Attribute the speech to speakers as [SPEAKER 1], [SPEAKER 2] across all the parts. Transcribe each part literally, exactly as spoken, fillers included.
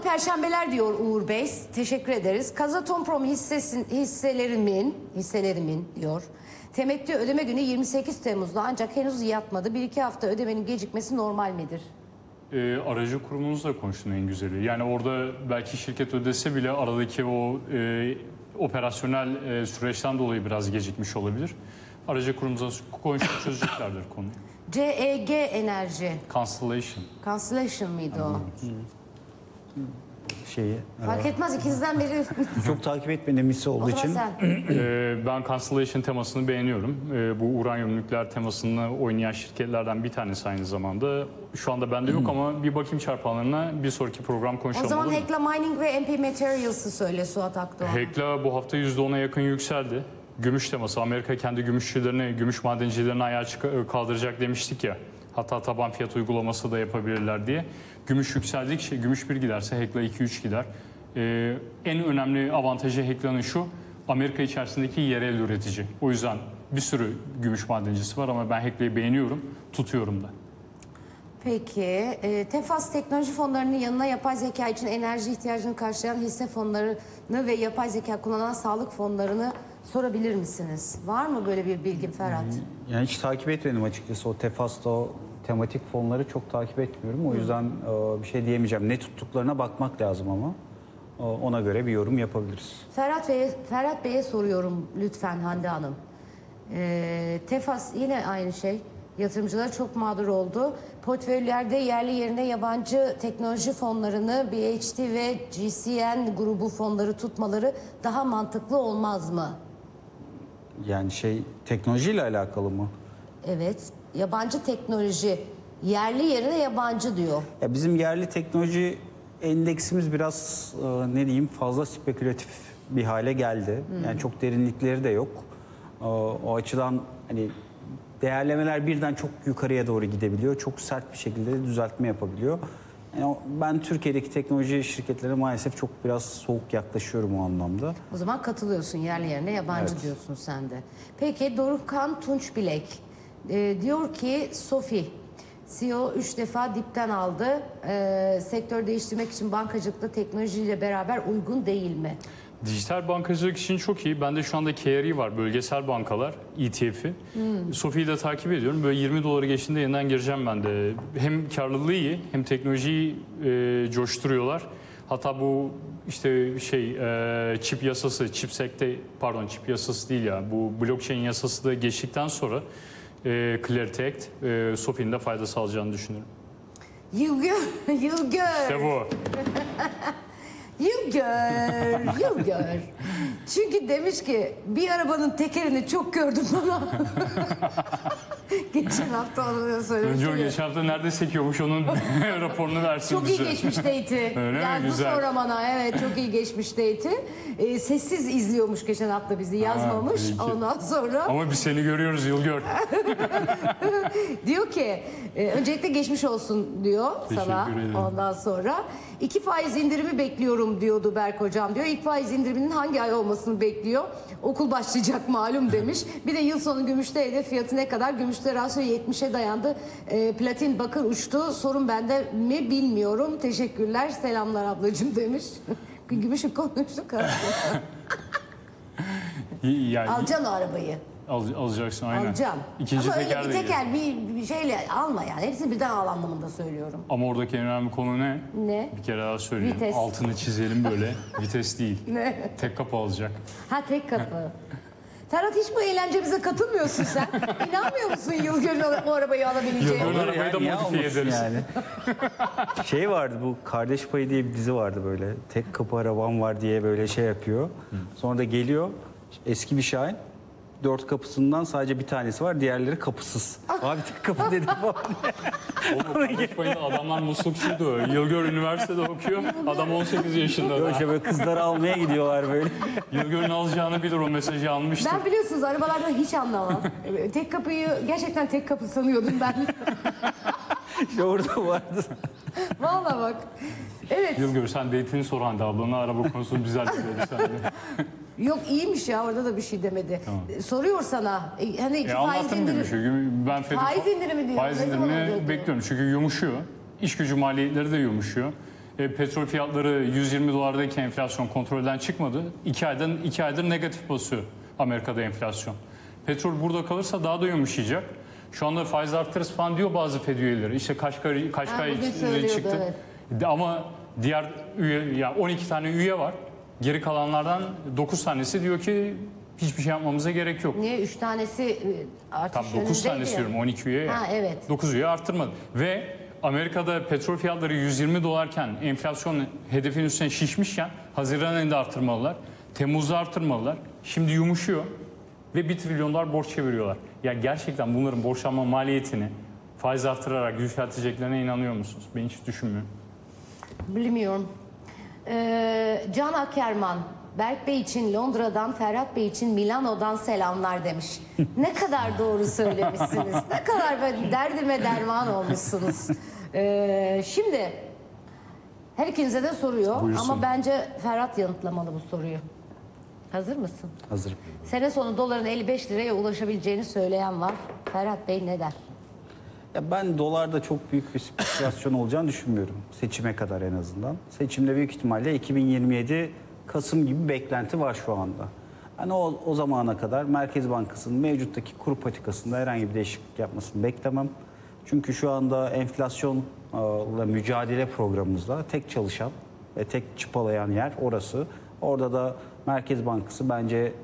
[SPEAKER 1] perşembeler diyor Uğur Bey. Teşekkür ederiz. Kazatomprom hissesin, hisselerimin, hisselerimin diyor. Temettü ödeme günü yirmi sekiz Temmuz'da ancak henüz yatmadı. Bir iki hafta ödemenin gecikmesi normal midir?
[SPEAKER 2] E, aracı kurumunuzla konuştun en güzeli. Yani orada belki şirket ödese bile aradaki o e, operasyonel e, süreçten dolayı biraz gecikmiş olabilir. Aracı kurumumuza konuşup çözeceklerdir konuyu.
[SPEAKER 1] C E G Enerji.
[SPEAKER 2] Constellation.
[SPEAKER 1] Constellation mıydı o?
[SPEAKER 3] Şeyi.
[SPEAKER 1] Fark etmez ikinizden biri.
[SPEAKER 3] Çok takip etmediğim hisse olduğu için.
[SPEAKER 1] Sen.
[SPEAKER 2] Ee, ben Constellation temasını beğeniyorum. Ee, bu uranyum nükleer temasını oynayan şirketlerden bir tanesi aynı zamanda. Şu anda bende yok ama bir bakayım çarpanlarına, bir sonraki program konuşalım.
[SPEAKER 1] O zaman
[SPEAKER 2] olur mu?
[SPEAKER 1] Hekla Mining ve M P Materials'ı söyle Suat Akdoğan.
[SPEAKER 2] Hekla bu hafta yüzde ona yakın yükseldi. Gümüş teması. Amerika kendi gümüşçülerini, gümüş madencilerini ayağa kaldıracak demiştik ya. Hatta taban fiyat uygulaması da yapabilirler diye. Gümüş yükseldikçe, gümüş bir giderse Hekla iki üç gider. Ee, en önemli avantajı Hekla'nın şu, Amerika içerisindeki yerel üretici. O yüzden bir sürü gümüş madencisi var ama ben Hekla'yı beğeniyorum, tutuyorum da.
[SPEAKER 1] Peki, e, Tefas teknoloji fonlarının yanına yapay zeka için enerji ihtiyacını karşılayan hisse fonlarını ve yapay zeka kullanan sağlık fonlarını sorabilir misiniz? Var mı böyle bir bilgi Ferhat?
[SPEAKER 3] Yani hiç takip etmedim açıkçası. O Tefas'ta o tematik fonları çok takip etmiyorum. O yüzden e, bir şey diyemeyeceğim. Ne tuttuklarına bakmak lazım ama e, ona göre bir yorum yapabiliriz.
[SPEAKER 1] Ferhat Bey'e Ferhat Bey'e soruyorum lütfen Hande Hanım. E, Tefas yine aynı şey. Yatırımcılar çok mağdur oldu. Portföylerde yerli yerine yabancı teknoloji fonlarını B H D ve G C N grubu fonları tutmaları daha mantıklı olmaz mı?
[SPEAKER 3] Yani şey teknolojiyle alakalı mı?
[SPEAKER 1] Evet. Yabancı teknoloji. Yerli yerine yabancı diyor.
[SPEAKER 3] Ya bizim yerli teknoloji endeksimiz biraz e, ne diyeyim fazla spekülatif bir hale geldi. Hmm. Yani çok derinlikleri de yok. E, o açıdan hani değerlemeler birden çok yukarıya doğru gidebiliyor. Çok sert bir şekilde de düzeltme yapabiliyor. Yani ben Türkiye'deki teknoloji şirketlerine maalesef çok biraz soğuk yaklaşıyorum o anlamda.
[SPEAKER 1] O zaman katılıyorsun yerli yerine yabancı
[SPEAKER 3] Evet.
[SPEAKER 1] diyorsun sen de. Peki Dorukhan Tunçbilek e, diyor ki Sofi C E O üç defa dipten aldı. E, sektör değiştirmek için bankacılıkla teknolojiyle beraber uygun değil mi?
[SPEAKER 2] Dijital bankacılık için çok iyi. Bende şu anda K R E var, bölgesel bankalar, E T F'i. Hmm. Sofi'yi de takip ediyorum. Böyle yirmi doları geçtiğinde yeniden gireceğim ben de. Hem karlılığı iyi, hem teknolojiyi e, coşturuyorlar. Hatta bu işte şey e, çip yasası, chipsekte pardon çip yasası değil ya, bu blockchain yasası da geçtikten sonra e, Clarity Act e, Sofi'nin de fayda sağlayacağını düşünüyorum.
[SPEAKER 1] Yılgör, Yılgör.
[SPEAKER 2] İşte bu.
[SPEAKER 1] Yıl gör, yıl gör. Çünkü demiş ki bir arabanın tekerini çok gördüm bana. Geçen hafta onu söylemiştim.
[SPEAKER 2] Önce o geçen hafta nerede sekiyormuş onun raporunu versin
[SPEAKER 1] çok
[SPEAKER 2] bize.
[SPEAKER 1] iyi geçmiş date'i.
[SPEAKER 2] Öyle mi?
[SPEAKER 1] Yazdı
[SPEAKER 2] Güzel.
[SPEAKER 1] sonra bana. Evet çok iyi geçmiş date'i. Ee, sessiz izliyormuş geçen hafta bizi yazmamış.
[SPEAKER 2] Ha,
[SPEAKER 1] ondan sonra.
[SPEAKER 2] Ama biz seni görüyoruz Yılgör.
[SPEAKER 1] Diyor ki e, öncelikle geçmiş olsun diyor
[SPEAKER 2] Teşekkür
[SPEAKER 1] sana.
[SPEAKER 2] ederim.
[SPEAKER 1] Ondan sonra iki faiz indirimi bekliyorum diyordu Berk hocam diyor. İlk faiz indiriminin hangi ay olmasını bekliyor? Okul başlayacak malum demiş. Bir de yıl sonu gümüşte hedef fiyatı ne kadar? Gümüşte rasyo yetmişe dayandı. E, platin bakır uçtu. Sorun bende mi bilmiyorum. Teşekkürler. Selamlar ablacığım demiş. Gümüşü konuştuk aslında.
[SPEAKER 2] Yani,
[SPEAKER 1] Alacaksın o arabayı.
[SPEAKER 2] al, alacaksın aynen.
[SPEAKER 1] Alacaksın.
[SPEAKER 2] İkinci
[SPEAKER 1] Ama
[SPEAKER 2] teker
[SPEAKER 1] öyle
[SPEAKER 2] de
[SPEAKER 1] bir
[SPEAKER 2] iyi.
[SPEAKER 1] teker bir, bir şeyle alma yani. Hepsini birden al anlamında söylüyorum.
[SPEAKER 2] Ama oradaki en önemli konu ne?
[SPEAKER 1] Ne?
[SPEAKER 2] Bir kere daha söyleyeyim.
[SPEAKER 1] Vites.
[SPEAKER 2] Altını çizelim böyle. Vites değil.
[SPEAKER 1] Ne?
[SPEAKER 2] Tek kapı alacak.
[SPEAKER 1] Ha tek kapı. Ferhat hiç bu eğlencemize katılmıyorsun sen. İnanmıyor musun Yılgör'ün o, o arabayı alabileceğine?
[SPEAKER 2] Yılgör- arabayı da
[SPEAKER 3] niye
[SPEAKER 2] modifiye
[SPEAKER 3] olmasın
[SPEAKER 2] ederiz.
[SPEAKER 3] Yani. Şey vardı bu Kardeş Payı diye bir dizi vardı böyle. Tek kapı arabam var diye böyle şey yapıyor. Sonra da geliyor eski bir Şahin. Dört kapısından sadece bir tanesi var. Diğerleri kapısız. Abi tek kapı dedim falan.
[SPEAKER 2] Konuşmayın, adamlar muslukçuydu. Yılgör üniversitede okuyor. Adam on sekiz yaşında.
[SPEAKER 3] Böyle işte böyle kızları almaya gidiyorlar böyle.
[SPEAKER 2] Yılgör'ün alacağını bilir, o mesajı almıştı.
[SPEAKER 1] Ben biliyorsunuz arabalardan hiç anlamam. Tek kapıyı gerçekten tek kapı sanıyordum ben.
[SPEAKER 3] İşte orada vardı.
[SPEAKER 1] Vallahi bak. Evet.
[SPEAKER 2] Yılgör sen date'ini sor Hande ablana, araba konusunu biz hallederiz sen de.
[SPEAKER 1] Yok iyiymiş ya orada da bir şey demedi.
[SPEAKER 2] Tamam.
[SPEAKER 1] Soruyor sana. E, hani iki
[SPEAKER 2] E,
[SPEAKER 1] faiz
[SPEAKER 2] anlattım gibi
[SPEAKER 1] indirim.
[SPEAKER 2] bir şey. Ben Fed'in
[SPEAKER 1] Faiz indirimi diyor.
[SPEAKER 2] Faiz
[SPEAKER 1] Ne zaman olacak
[SPEAKER 2] indirimini
[SPEAKER 1] diyor.
[SPEAKER 2] bekliyorum çünkü yumuşuyor. İş gücü maliyetleri de yumuşuyor. E, petrol fiyatları yüz yirmi dolardaki enflasyon kontrolden çıkmadı. iki aydan iki aydır negatif basıyor Amerika'da enflasyon. Petrol burada kalırsa daha da yumuşayacak. Şu anda faiz arttırırız falan diyor bazı Fed üyeleri. İşte Kaşkay, Kaşkay çıktı. Evet. Ama diğer üye, ya on iki tane üye var. Geri kalanlardan dokuz tanesi diyor ki hiçbir şey yapmamıza gerek yok.
[SPEAKER 1] Niye? üç tanesi artış
[SPEAKER 2] Tam dokuz tanesi diyorum, on iki üye.
[SPEAKER 1] Ha, evet.
[SPEAKER 2] dokuz üye arttırmadı. Ve Amerika'da petrol fiyatları yüz yirmi dolarken enflasyon hedefin üstüne şişmişken Haziran ayında arttırmalılar. Temmuz'da arttırmalılar. Şimdi yumuşuyor ve bir trilyon dolar borç çeviriyorlar. Ya gerçekten bunların borçlanma maliyetini faiz arttırarak yükselteceklerine inanıyor musunuz? Ben hiç düşünmüyorum.
[SPEAKER 1] Bilmiyorum. Ee, Can Akerman, Berk Bey için Londra'dan, Ferhat Bey için Milano'dan selamlar demiş. Ne kadar doğru söylemişsiniz. Ne kadar böyle derdime derman olmuşsunuz. Ee, şimdi her ikinize de soruyor.
[SPEAKER 2] Buyursun.
[SPEAKER 1] Ama bence Ferhat yanıtlamalı bu soruyu. Hazır mısın?
[SPEAKER 3] Hazırım.
[SPEAKER 1] Sene sonu doların elli beş liraya ulaşabileceğini söyleyen var. Ferhat Bey ne der?
[SPEAKER 3] Ya ben dolarda çok büyük bir spekülasyon olacağını düşünmüyorum. Seçime kadar en azından. Seçimde büyük ihtimalle iki bin yirmi yedi Kasım gibi beklenti var şu anda. Yani o, o zamana kadar Merkez Bankası'nın mevcuttaki kur patikasında herhangi bir değişiklik yapmasını beklemem. Çünkü şu anda enflasyonla mücadele programımızda tek çalışan ve tek çıpalayan yer orası. Orada da Merkez Bankası bence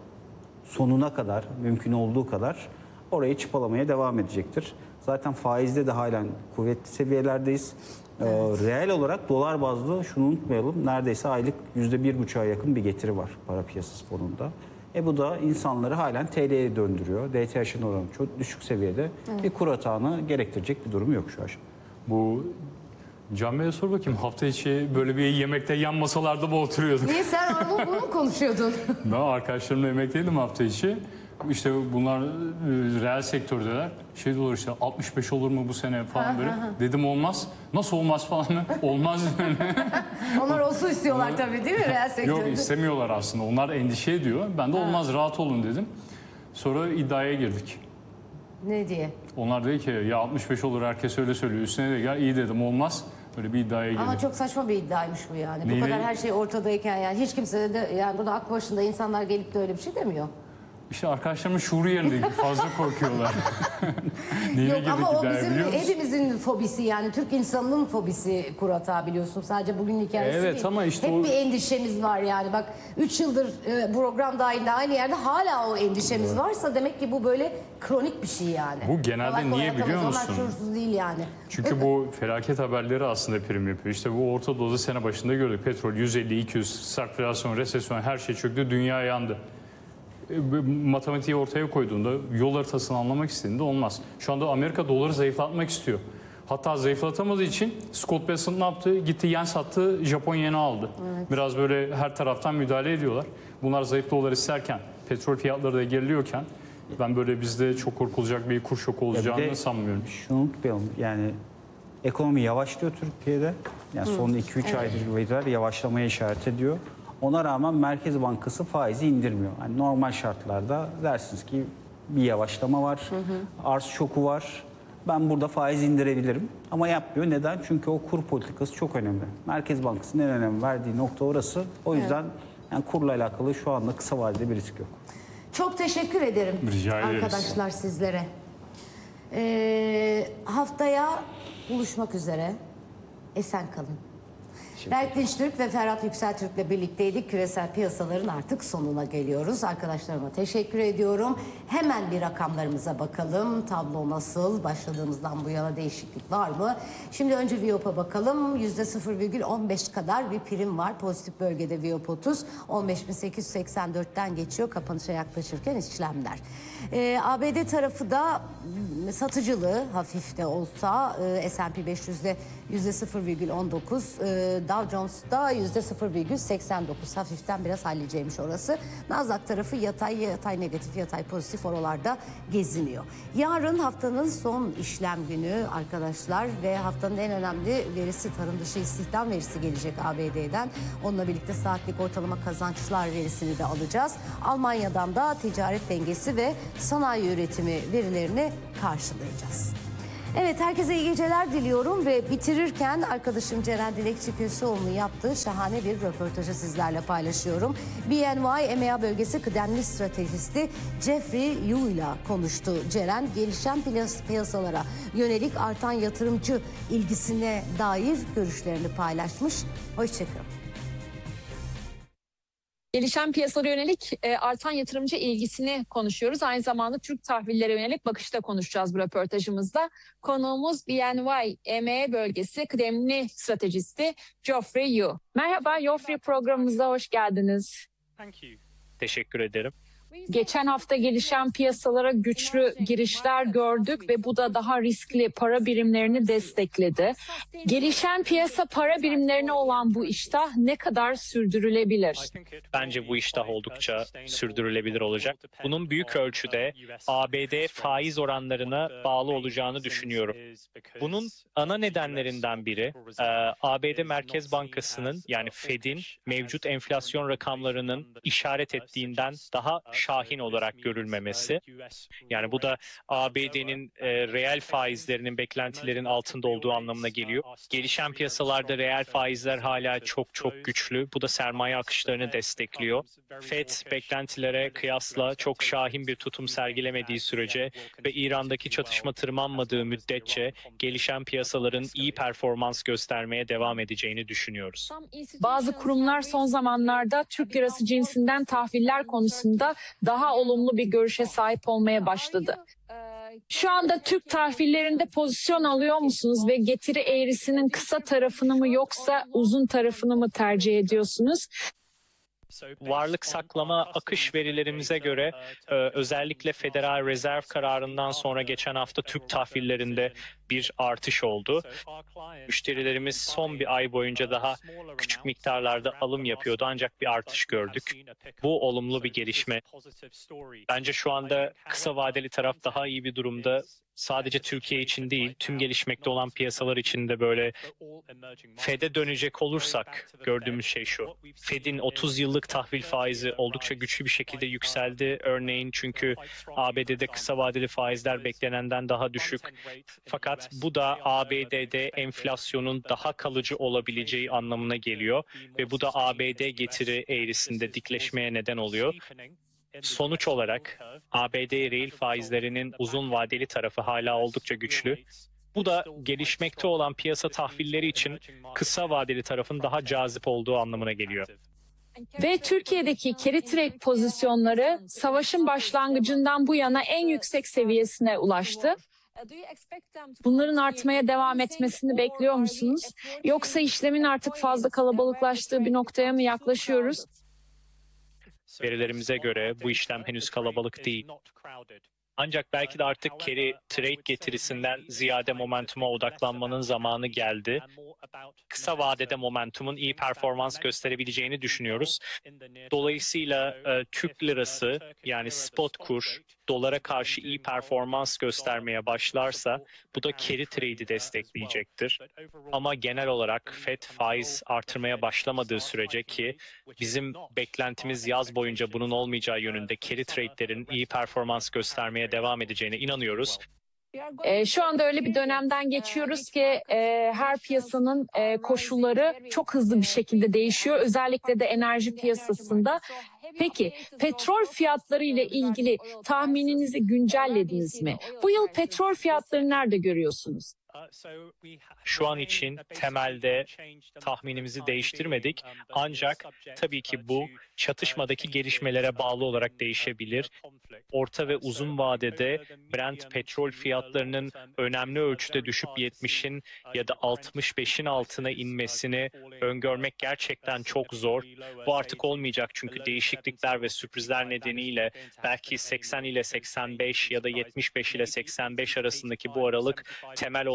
[SPEAKER 3] sonuna kadar, mümkün olduğu kadar orayı çıpalamaya devam edecektir. Zaten faizde de halen kuvvetli seviyelerdeyiz. Evet. Ee, reel olarak dolar bazlı şunu unutmayalım, neredeyse aylık yüzde bir buçuğa yakın bir getiri var para piyasası fonunda. E bu da insanları halen T L'ye döndürüyor. D T H'ın oranı çok düşük seviyede. Evet. Bir kur atağını gerektirecek bir durum yok şu aşamada.
[SPEAKER 2] Bu Can Bey'e sor bakayım, hafta içi böyle bir yemekte yan masalarda mı oturuyorduk?
[SPEAKER 1] Niye sen Armut bunu mu konuşuyordun?
[SPEAKER 2] Ben arkadaşlarımla yemekteydim hafta içi. İşte bunlar e, reel sektördeler. Şey diyorlar işte altmış beş olur mu bu sene falan böyle. Dedim olmaz. Nasıl olmaz falan. Olmaz yani.
[SPEAKER 1] Onlar olsun istiyorlar tabii değil mi reel sektörde?
[SPEAKER 2] Yok istemiyorlar aslında. Onlar endişe ediyor. Ben de olmaz rahat olun dedim. Sonra iddiaya girdik.
[SPEAKER 1] Ne diye?
[SPEAKER 2] Onlar dedi ki ya altmış beş olur herkes öyle söylüyor. Üstüne de gel iyi dedim olmaz. Böyle bir iddiaya girdik.
[SPEAKER 1] Ama çok saçma bir iddiaymış bu yani.
[SPEAKER 2] Neyle?
[SPEAKER 1] Bu kadar her şey ortadayken yani hiç kimse de yani burada aklı başında insanlar gelip de öyle bir şey demiyor.
[SPEAKER 2] İşte arkadaşlarımın şuuru yerinde fazla korkuyorlar.
[SPEAKER 1] Yok ama o bizim hepimizin fobisi yani Türk insanının fobisi kur atağı biliyorsun. Sadece bugün hikayesi
[SPEAKER 2] evet,
[SPEAKER 1] değil.
[SPEAKER 2] Ama işte
[SPEAKER 1] hep
[SPEAKER 2] o...
[SPEAKER 1] bir endişemiz var yani. Bak üç yıldır e, program dahilinde aynı yerde hala o endişemiz evet. varsa demek ki bu böyle kronik bir şey yani.
[SPEAKER 2] Bu genelde kolay kolay niye biliyor musun?
[SPEAKER 1] Onlar şuursuz değil yani.
[SPEAKER 2] Çünkü bu felaket haberleri aslında prim yapıyor. İşte bu Orta Doğu'da sene başında gördük. Petrol yüz elli iki yüz, stagflasyon, resesyon her şey çöktü. Dünya yandı. Matematiği ortaya koyduğunda yol haritasını anlamak istediğinde olmaz. Şu anda Amerika doları zayıflatmak istiyor. Hatta zayıflatamadığı için Scott Bessent ne yaptı? Gitti yen sattı, Japon yeni aldı. Evet. Biraz böyle her taraftan müdahale ediyorlar. Bunlar zayıf dolar isterken, petrol fiyatları da geriliyorken ben böyle bizde çok korkulacak bir kur şoku olacağını sanmıyorum.
[SPEAKER 3] Şunu unutmayalım yani ekonomi yavaşlıyor Türkiye'de. Yani son iki üç evet. aydır veriler yavaşlamaya işaret ediyor. Ona rağmen Merkez Bankası faizi indirmiyor. Yani normal şartlarda dersiniz ki bir yavaşlama var, hı hı. arz şoku var. Ben burada faiz indirebilirim ama yapmıyor. Neden? Çünkü o kur politikası çok önemli. Merkez Bankası'nın en önem verdiği nokta orası. O yüzden evet. yani kurla alakalı şu anda kısa vadede bir risk yok.
[SPEAKER 1] Çok teşekkür ederim
[SPEAKER 2] Rica
[SPEAKER 1] arkadaşlar ederiz. Sizlere. Ee, haftaya buluşmak üzere. Esen kalın. Berk Dinçtürk ve Ferhat Yükseltürk'le birlikteydik. Küresel piyasaların artık sonuna geliyoruz. Arkadaşlarıma teşekkür ediyorum. Hemen bir rakamlarımıza bakalım. Tablo nasıl? Başladığımızdan bu yana değişiklik var mı? Şimdi önce Viyop'a bakalım. yüzde sıfır virgül on beş kadar bir prim var. Pozitif bölgede Viyop otuz. on beş bin sekiz yüz seksen dörtten geçiyor kapanışa yaklaşırken işlemler. Ee, A B D tarafı da satıcılığı hafif de olsa e, S and P beş yüzde yüzde sıfır virgül on dokuz, e, Dow Jones'da yüzde sıfır virgül seksen dokuz, hafiften biraz halledeceğimiş orası. Nasdaq tarafı yatay, yatay negatif, yatay pozitif oralarda geziniyor. Yarın haftanın son işlem günü arkadaşlar ve haftanın en önemli verisi tarım dışı istihdam verisi gelecek A B D'den. Onunla birlikte saatlik ortalama kazançlar verisini de alacağız. Almanya'dan da ticaret dengesi ve sanayi üretimi verilerini karşılayacağız. Evet, herkese iyi geceler diliyorum ve bitirirken arkadaşım Ceren Dilekçi Köseoğlu'nun yaptığı şahane bir röportajı sizlerle paylaşıyorum. B N Y M E A bölgesi kıdemli stratejisti Jeffrey Yu ile konuştu. Ceren, gelişen piyasalara yönelik artan yatırımcı ilgisine dair görüşlerini paylaşmış. Hoşçakalın.
[SPEAKER 4] Gelişen piyasalara yönelik e, artan yatırımcı ilgisini konuşuyoruz. Aynı zamanda Türk tahvillere yönelik bakışta konuşacağız bu röportajımızda. Konuğumuz B N Y M E A bölgesi kıdemli stratejisti Geoffrey Yu. Merhaba, Geoffrey, programımıza hoş geldiniz.
[SPEAKER 5] Teşekkür ederim.
[SPEAKER 4] Geçen hafta gelişen piyasalara güçlü girişler gördük ve bu da daha riskli para birimlerini destekledi. Gelişen piyasa para birimlerine olan bu iştah ne kadar sürdürülebilir?
[SPEAKER 5] Bence bu iştah oldukça sürdürülebilir olacak. Bunun büyük ölçüde A B D faiz oranlarına bağlı olacağını düşünüyorum. Bunun ana nedenlerinden biri A B D Merkez Bankası'nın, yani Fed'in mevcut enflasyon rakamlarının işaret ettiğinden daha şahin olarak görülmemesi. Yani bu da A B D'nin e, reel faizlerinin beklentilerin altında olduğu anlamına geliyor. Gelişen piyasalarda reel faizler hala çok çok güçlü. Bu da sermaye akışlarını destekliyor. Fed beklentilere kıyasla çok şahin bir tutum sergilemediği sürece ve İran'daki çatışma tırmanmadığı müddetçe gelişen piyasaların iyi performans göstermeye devam edeceğini düşünüyoruz.
[SPEAKER 4] Bazı kurumlar son zamanlarda Türk lirası cinsinden tahviller konusunda daha olumlu bir görüşe sahip olmaya başladı. Şu anda Türk tahvillerinde pozisyon alıyor musunuz ve getiri eğrisinin kısa tarafını mı yoksa uzun tarafını mı tercih ediyorsunuz?
[SPEAKER 5] Varlık saklama akış verilerimize göre özellikle Federal Rezerv kararından sonra geçen hafta Türk tahvillerinde bir artış oldu. Müşterilerimiz son bir ay boyunca daha küçük miktarlarda alım yapıyordu ancak bir artış gördük. Bu olumlu bir gelişme. Bence şu anda kısa vadeli taraf daha iyi bir durumda. Sadece Türkiye için değil, tüm gelişmekte olan piyasalar için de böyle. Fed'e dönecek olursak gördüğümüz şey şu. Fed'in otuz yıllık tahvil faizi oldukça güçlü bir şekilde yükseldi. Örneğin çünkü A B D'de kısa vadeli faizler beklenenden daha düşük. Fakat bu da A B D'de enflasyonun daha kalıcı olabileceği anlamına geliyor. Ve bu da A B D getiri eğrisinde dikleşmeye neden oluyor. Sonuç olarak A B D reel faizlerinin uzun vadeli tarafı hala oldukça güçlü. Bu da gelişmekte olan piyasa tahvilleri için kısa vadeli tarafın daha cazip olduğu anlamına geliyor.
[SPEAKER 4] Ve Türkiye'deki carry trade pozisyonları savaşın başlangıcından bu yana en yüksek seviyesine ulaştı. Bunların artmaya devam etmesini bekliyor musunuz? Yoksa işlemin artık fazla kalabalıklaştığı bir noktaya mı yaklaşıyoruz?
[SPEAKER 5] Verilerimize göre bu işlem henüz kalabalık değil. Ancak belki de artık carry trade getirisinden ziyade momentuma odaklanmanın zamanı geldi. Kısa vadede momentumun iyi performans gösterebileceğini düşünüyoruz. Dolayısıyla e, Türk lirası, yani spot kur dolara karşı iyi performans göstermeye başlarsa bu da carry trade'i destekleyecektir. Ama genel olarak Fed faiz artırmaya başlamadığı sürece, ki bizim beklentimiz yaz boyunca bunun olmayacağı yönünde, carry trade'lerin iyi performans göstermeye devam edeceğine inanıyoruz.
[SPEAKER 4] E, şu anda öyle bir dönemden geçiyoruz ki e, her piyasanın e, koşulları çok hızlı bir şekilde değişiyor. Özellikle de enerji piyasasında. Peki petrol fiyatları ile ilgili tahmininizi güncellediniz mi? Bu yıl petrol fiyatları nerede görüyorsunuz?
[SPEAKER 5] Şu an için temelde tahminimizi değiştirmedik. Ancak tabii ki bu çatışmadaki gelişmelere bağlı olarak değişebilir. Orta ve uzun vadede Brent petrol fiyatlarının önemli ölçüde düşüp yetmişin ya da altmış beşin altına inmesini öngörmek gerçekten çok zor. Bu artık olmayacak çünkü değişiklikler ve sürprizler nedeniyle belki seksen ile seksen beş ya da yetmiş beş ile seksen beş arasındaki bu aralık temel olarak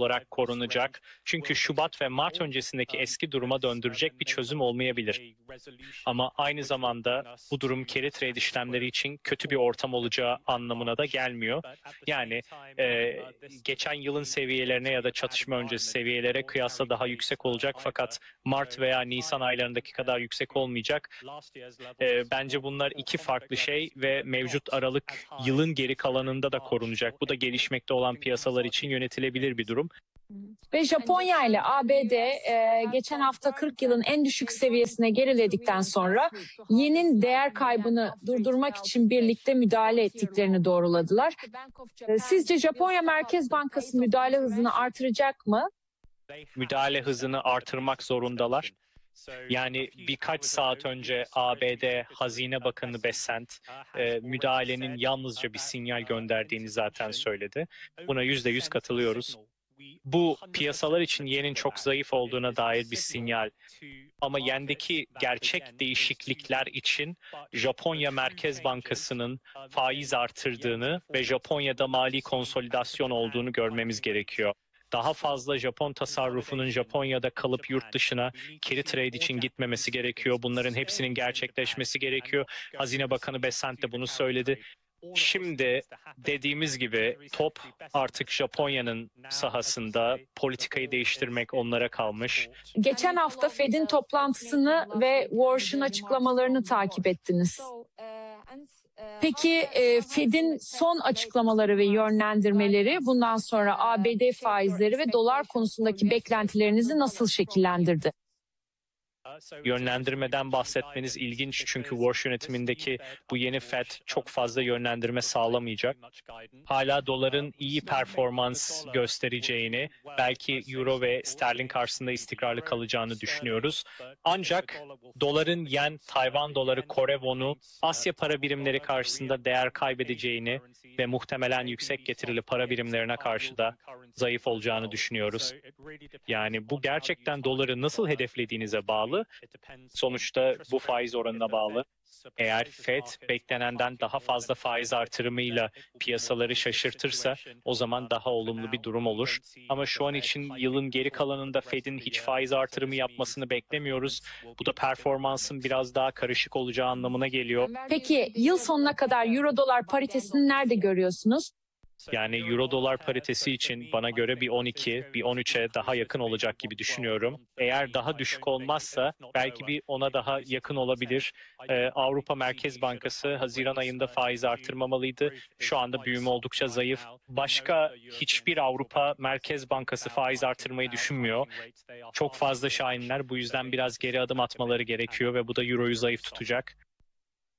[SPEAKER 5] olarak korunacak. Çünkü Şubat ve Mart öncesindeki eski duruma döndürecek bir çözüm olmayabilir. Ama aynı zamanda bu durum carry trade işlemleri için kötü bir ortam olacağı anlamına da gelmiyor. Yani e, geçen yılın seviyelerine ya da çatışma öncesi seviyelere kıyasla daha yüksek olacak fakat Mart veya Nisan aylarındaki kadar yüksek olmayacak. E, bence bunlar iki farklı şey ve mevcut Aralık yılın geri kalanında da korunacak. Bu da gelişmekte olan piyasalar için yönetilebilir bir durum.
[SPEAKER 4] Ve Japonya ile A B D e, geçen hafta kırk yılın en düşük seviyesine geriledikten sonra yenin değer kaybını durdurmak için birlikte müdahale ettiklerini doğruladılar. E, sizce Japonya Merkez Bankası müdahale hızını artıracak mı?
[SPEAKER 5] Müdahale hızını artırmak zorundalar. Yani birkaç saat önce A B D Hazine Bakanı Bessent e, müdahalenin yalnızca bir sinyal gönderdiğini zaten söyledi. Buna yüzde yüz katılıyoruz. Bu piyasalar için yenin çok zayıf olduğuna dair bir sinyal. Ama yendeki gerçek değişiklikler için Japonya Merkez Bankası'nın faiz artırdığını ve Japonya'da mali konsolidasyon olduğunu görmemiz gerekiyor. Daha fazla Japon tasarrufunun Japonya'da kalıp yurt dışına carry trade için gitmemesi gerekiyor. Bunların hepsinin gerçekleşmesi gerekiyor. Hazine Bakanı Bessent de bunu söyledi. Şimdi dediğimiz gibi top artık Japonya'nın sahasında, politikayı değiştirmek onlara kalmış.
[SPEAKER 4] Geçen hafta Fed'in toplantısını ve Warsh'ın açıklamalarını takip ettiniz. Peki e, Fed'in son açıklamaları ve yönlendirmeleri bundan sonra A B D faizleri ve dolar konusundaki beklentilerinizi nasıl şekillendirdi?
[SPEAKER 5] Yönlendirmeden bahsetmeniz ilginç çünkü Warsh yönetimindeki bu yeni Fed çok fazla yönlendirme sağlamayacak. Hala doların iyi performans göstereceğini, belki euro ve sterlin karşısında istikrarlı kalacağını düşünüyoruz. Ancak doların yen, Tayvan doları, Kore wonu, Asya para birimleri karşısında değer kaybedeceğini ve muhtemelen yüksek getirili para birimlerine karşı da zayıf olacağını düşünüyoruz. Yani bu gerçekten doları nasıl hedeflediğinize bağlı. Sonuçta bu faiz oranına bağlı. Eğer Fed beklenenden daha fazla faiz artırımıyla piyasaları şaşırtırsa o zaman daha olumlu bir durum olur. Ama şu an için yılın geri kalanında Fed'in hiç faiz artırımı yapmasını beklemiyoruz. Bu da performansın biraz daha karışık olacağı anlamına geliyor.
[SPEAKER 4] Peki yıl sonuna kadar euro dolar paritesini nerede görüyorsunuz?
[SPEAKER 5] Yani euro dolar paritesi için bana göre bir on iki, bir on üçe daha yakın olacak gibi düşünüyorum. Eğer daha düşük olmazsa belki bir ona daha yakın olabilir. Ee, Avrupa Merkez Bankası Haziran ayında faiz artırmamalıydı. Şu anda büyüme oldukça zayıf. Başka hiçbir Avrupa Merkez Bankası faiz artırmayı düşünmüyor. Çok fazla şahinler, bu yüzden biraz geri adım atmaları gerekiyor ve bu da euroyu zayıf tutacak.